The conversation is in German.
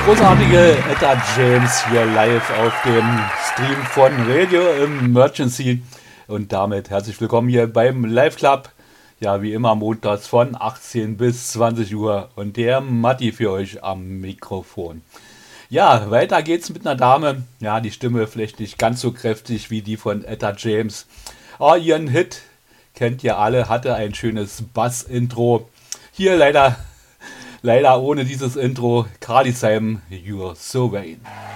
großartige Etta James hier live auf dem Stream von Radio Emergency und damit herzlich willkommen hier beim Live Club. Ja, wie immer montags von 18 bis 20 Uhr und der Matti für euch am Mikrofon. Ja, weiter geht's mit einer Dame. Ja, die Stimme vielleicht nicht ganz so kräftig wie die von Etta James. Aber ihren Hit kennt ihr alle, hatte ein schönes Bass-Intro. Hier leider ohne dieses Intro. Carly Simon, You're So Vain.